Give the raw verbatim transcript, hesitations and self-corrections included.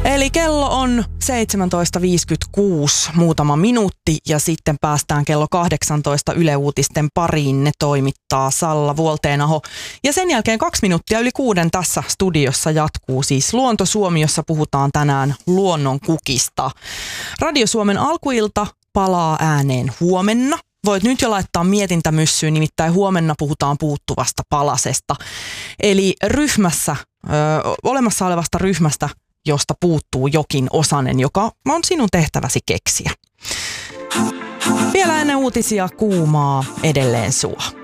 Eli kello on seitsemäntoista viisikymmentäkuusi, muutama minuutti ja sitten päästään kello kahdeksantoista Yle Uutisten pariin. Ne toimittaa Salla Vuolteenaho. Ja sen jälkeen kaksi minuuttia yli kuuden tässä studiossa jatkuu siis Luonto Suomi, jossa puhutaan tänään luonnon kukista. Radio Suomen alkuilta palaa ääneen huomenna. Voit nyt jo laittaa mietintämyssyyn, nimittäin huomenna puhutaan puuttuvasta palasesta. Eli ryhmässä, ö, olemassa olevasta ryhmästä, josta puuttuu jokin osanen, joka on sinun tehtäväsi keksiä. Vielä ennen uutisia kuumaa edelleen sua.